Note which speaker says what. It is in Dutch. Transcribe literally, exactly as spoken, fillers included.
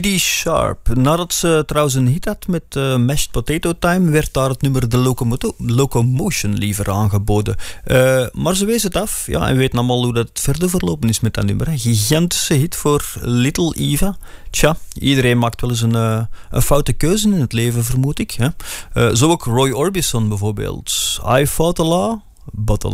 Speaker 1: Dee Sharp. Nadat ze trouwens een hit had met uh, Mashed Potato Time, werd daar het nummer The Locomoto- Locomotion liever aangeboden. Uh, maar ze wees het af. Ja, en we weten allemaal hoe dat verder verlopen is met dat nummer. Hè. Gigantische hit voor Little Eva. Tja, iedereen maakt wel eens een, uh, een foute keuze in het leven, vermoed ik. Hè. Uh, zo ook Roy Orbison bijvoorbeeld. I fought the law, but the